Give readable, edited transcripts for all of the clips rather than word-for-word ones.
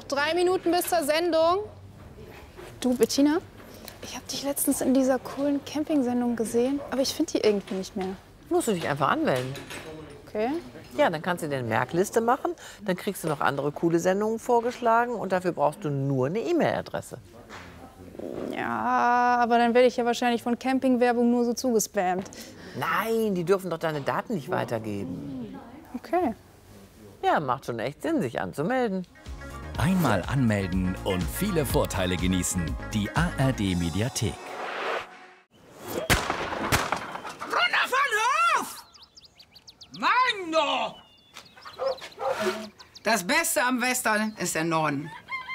3 Minuten bis zur Sendung. Du, Bettina, ich habe dich letztens in dieser coolen Camping-Sendung gesehen, aber ich finde die irgendwie nicht mehr. Musst du dich einfach anmelden. Okay. Ja, dann kannst du dir eine Merkliste machen, dann kriegst du noch andere coole Sendungen vorgeschlagen und dafür brauchst du nur eine E-Mail-Adresse. Ja, aber dann werde ich ja wahrscheinlich von Campingwerbung nur so zugespammt. Nein, die dürfen doch deine Daten nicht weitergeben. Okay. Ja, macht schon echt Sinn, sich anzumelden. Einmal anmelden und viele Vorteile genießen. Die ARD-Mediathek. Runter von Hof! Mann, doch! Das Beste am Western ist der Norden.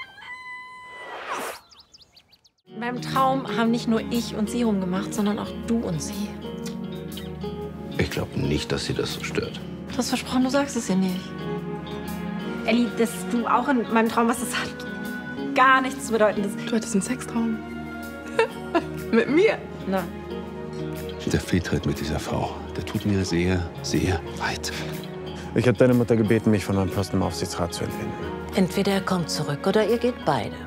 Beim Traum haben nicht nur ich und sie rumgemacht, sondern auch du und sie. Ich glaube nicht, dass sie das so stört. Du hast versprochen, du sagst es ihr nicht. Elli, dass du auch in meinem Traum warst, das hat gar nichts zu bedeuten. Du hattest einen Sextraum. Mit mir? Nein. Der Fehltritt mit dieser Frau, der tut mir sehr, sehr leid. Ich habe deine Mutter gebeten, mich von meinem Posten im Aufsichtsrat zu entbinden. Entweder er kommt zurück oder ihr geht beide.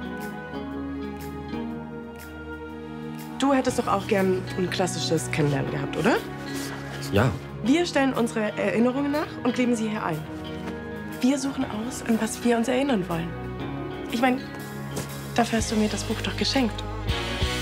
Du hättest doch auch gern ein klassisches Kennenlernen gehabt, oder? Ja. Wir stellen unsere Erinnerungen nach und kleben sie hier ein. Wir suchen aus, an was wir uns erinnern wollen. Ich meine, dafür hast du mir das Buch doch geschenkt.